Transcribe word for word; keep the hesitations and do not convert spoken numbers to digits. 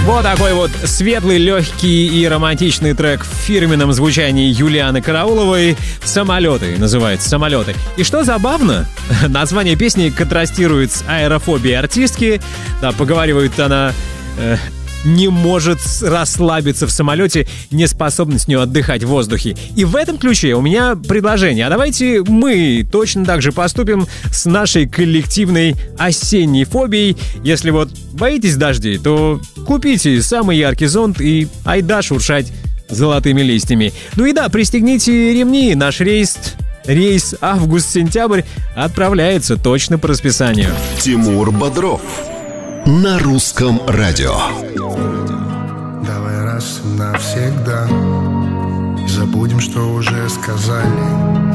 Вот такой вот светлый, легкий и романтичный трек в фирменном звучании Юлианы Карауловой. «Самолеты» называется, «Самолеты». И что забавно, название песни контрастирует с аэрофобией артистки. Да, поговаривает она... Э, не может расслабиться в самолете, не способна с нее отдыхать в воздухе. И в этом ключе у меня предложение. А давайте мы точно так же поступим с нашей коллективной осенней фобией. Если вот боитесь дождей, то купите самый яркий зонт и айда шуршать золотыми листьями. Ну и да, пристегните ремни, наш рейс... Рейс август-сентябрь отправляется точно по расписанию. Тимур Бодров на русском радио. Давай раз и навсегда забудем, что уже сказали.